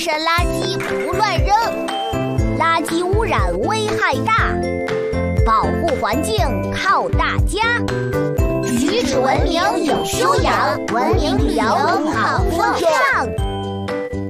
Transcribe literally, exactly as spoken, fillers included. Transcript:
身垃圾不乱扔，垃圾污染危害大，保护环境靠大家。举止文明有修养，文明旅游